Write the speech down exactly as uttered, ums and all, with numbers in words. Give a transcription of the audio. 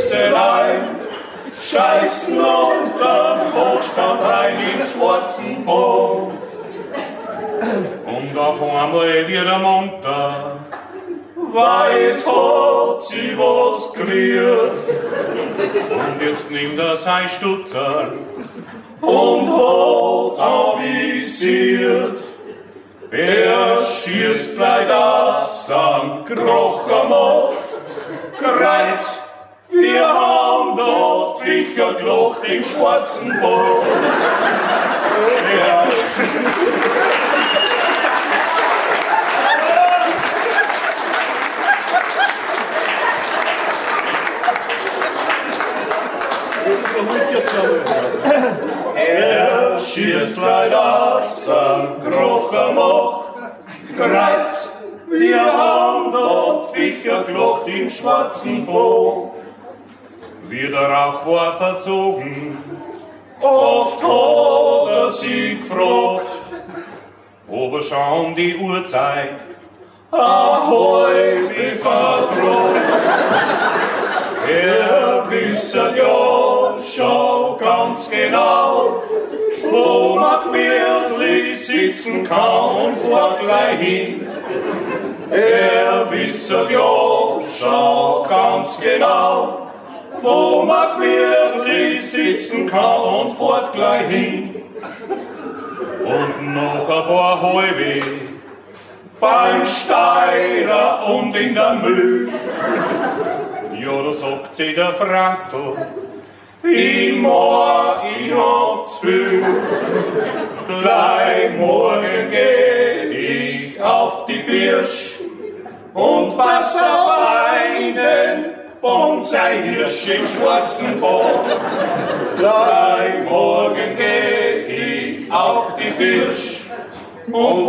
Süßelein scheißen unterm Hochstand rein im schwarzen Boot. Und auf einmal wieder munter, weiß hat sie was gerührt. Und jetzt nimmt er sein Stutzer und hat avisiert. Er schießt gleich das am Krocher macht, Kreuz, wir haben dort Viecher gelacht im schwarzen Boot. Ja. Er schießt gleich das am Krocher macht, Kreuz, wir haben dort Viecher gelacht im schwarzen Boot. Wie der Rauch war verzogen, oft hat er sie gefragt, ob er schon die Uhrzeit ahoi wie verdroht. Er wisse ja schon ganz genau, wo man gemütlich sitzen kann und fährt gleich hin. Er wisse ja schon ganz genau, wo man gemütlich sitzen kann und fährt gleich hin. Und noch ein paar Halbe beim Steirer und in der Mühl. Ja, da sagt sie der Franzl, ich mag, ich hab zu viel. Gleich morgen geh ich auf die Birsch und pass auf einen Bonsai-Hirsch im schwarzen Boot. Gleich morgen geh ich auf die Birsch und